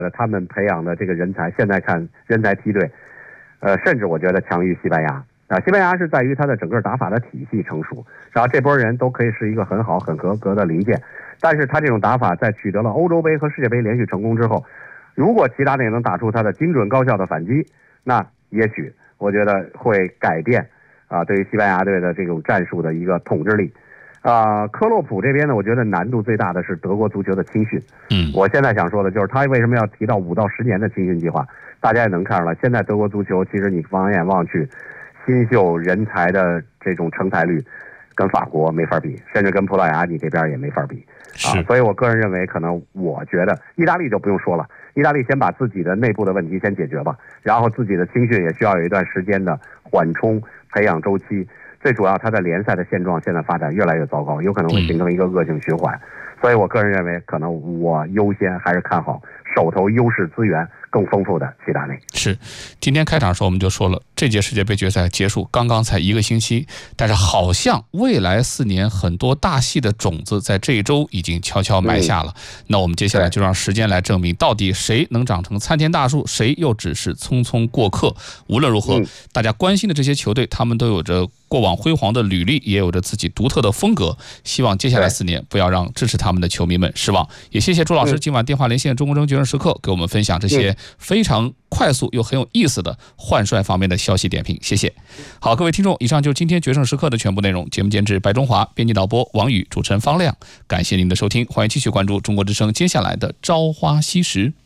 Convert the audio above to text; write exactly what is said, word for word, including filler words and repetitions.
呃，他们培养的这个人才，现在看人才梯队，呃，甚至我觉得强于西班牙啊。西班牙是在于它的整个打法的体系成熟，然后这波人都可以是一个很好、很合格的零件。但是他这种打法在取得了欧洲杯和世界杯连续成功之后，如果齐达内能打出他的精准高效的反击，那也许我觉得会改变啊，对于西班牙队的这种战术的一个统治力。啊，克洛普这边呢，我觉得难度最大的是德国足球的青训。 嗯， 我现在想说的就是他为什么要提到五到十年的青训计划？大家也能看出来，现在德国足球其实你放眼望去，新秀人才的这种成才率跟法国没法比，甚至跟葡萄牙你这边也没法比啊。所以我个人认为，可能我觉得意大利就不用说了，意大利先把自己的内部的问题先解决吧，然后自己的青训也需要有一段时间的缓冲培养周期。最主要，他的联赛的现状现在发展越来越糟糕，有可能会形成一个恶性循环。所以我个人认为，可能我优先还是看好手头优势资源更丰富的齐达内。 是，今天开场的时候我们就说了，这届世界杯决赛结束刚刚才一个星期，但是好像未来四年很多大戏的种子在这一周已经悄悄埋下了。嗯、那我们接下来就让时间来证明，到底谁能长成参天大树，谁又只是匆匆过客。无论如何，嗯、大家关心的这些球队，他们都有着过往辉煌的履历，也有着自己独特的风格。希望接下来四年不要让支持他们的球迷们失望。也谢谢朱老师今晚电话连线中国争决胜时刻，给我们分享这些非常快速又很有意思的换帅方面的消息点评，谢谢。好，各位听众，以上就是今天决胜时刻的全部内容。节目监制白中华，编辑导播王宇，主持人方亮。感谢您的收听，欢迎继续关注中国之声接下来的朝花夕拾。